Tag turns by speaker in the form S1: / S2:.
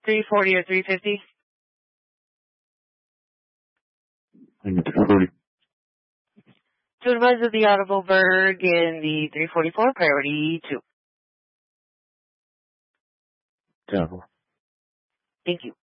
S1: 340 or 350?
S2: I need 340.
S1: To advise of the Audible Berg in the 344, priority 2.
S2: Terrible.
S1: Thank you.